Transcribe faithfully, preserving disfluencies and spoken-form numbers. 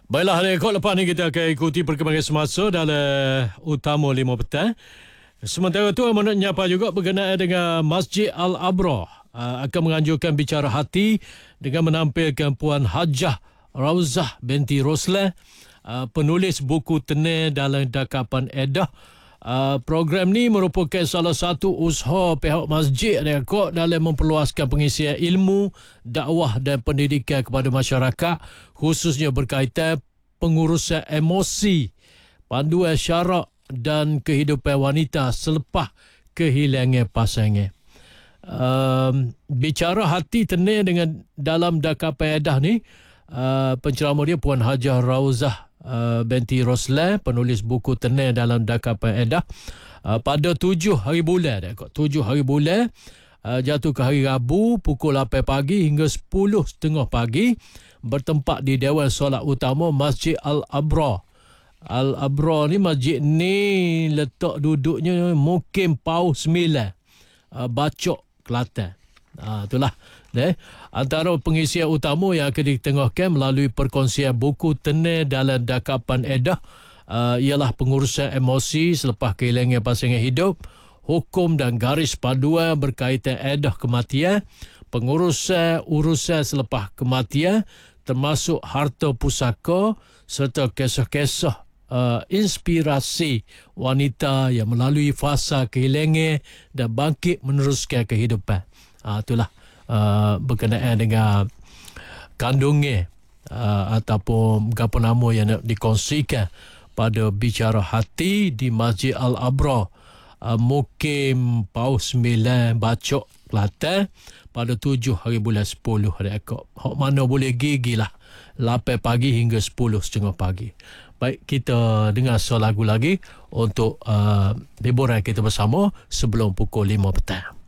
Baiklah, hari ekor lepas ni kita akan ikuti perkembangan semasa dalam Utama lima petang. Sementara itu, nak nyapa juga berkenaan dengan Masjid Al-Abrar uh, akan menganjurkan bicara hati dengan menampilkan Puan Hajah Rauzah binti Roslan, uh, penulis buku tenir dalam Dakapan Edah. Uh, program ni merupakan salah satu usaha pihak masjid rekod dalam memperluaskan pengisian ilmu, dakwah dan pendidikan kepada masyarakat, khususnya berkaitan pengurusan emosi, panduan syarak dan kehidupan wanita selepas kehilangan pasangan. Um, bicara hati tenir dengan dalam Dakapan Edah ni, uh, penceramah dia Puan Hajah Rauzah Uh, binti Roslan, penulis buku tenir dalam Dakapan Edah, uh, pada tujuh hari bulan dah, tujuh hari bulan uh, jatuh ke hari Rabu pukul lapan pagi hingga sepuluh tiga puluh pagi, bertempat di Dewan Solat Utama Masjid Al-Abrar. Al-Abrar ni, masjid ni letak duduknya Mukim Pauh sembilan, uh, Bacok, Kelantan. Ah, itulah deh. Antara pengisian utama yang akan ditengahkan melalui perkongsian buku tenir dalam Dakapan Edah uh, ialah pengurusan emosi selepas kehilangan pasangan hidup, hukum dan garis panduan berkaitan edah kematian, pengurusan urusan selepas kematian termasuk harta pusaka, serta kisah-kisah uh, inspirasi wanita yang melalui fasa kehilangan dan bangkit meneruskan kehidupan. Uh, itulah uh, berkenaan dengan kandungnya uh, ataupun apa nama yang nak dikongsikan pada bicara hati di Masjid Al-Abrar, uh, Mukim Pauh sembilan, Bacok, Kelantan, pada tujuh hari bulan sepuluh hari ekor. Hak mana boleh gigi lah, lapan pagi hingga sepuluh setengah pagi. Baik, kita dengar sebuah lagu lagi untuk uh, hiburan kita bersama sebelum pukul lima petang.